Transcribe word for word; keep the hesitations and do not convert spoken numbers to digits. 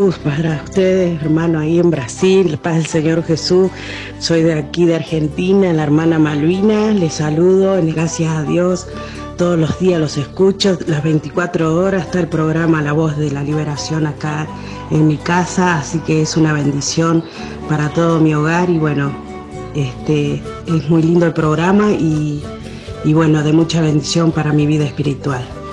Para ustedes, hermano, ahí en Brasil, paz del Señor Jesús. Soy de aquí de Argentina, la hermana Malvina. Les saludo, gracias a Dios. Todos los días los escucho, las veinticuatro horas está el programa La Voz de la Liberación acá en mi casa, así que es una bendición para todo mi hogar y bueno, este es muy lindo el programa y, y bueno, de mucha bendición para mi vida espiritual.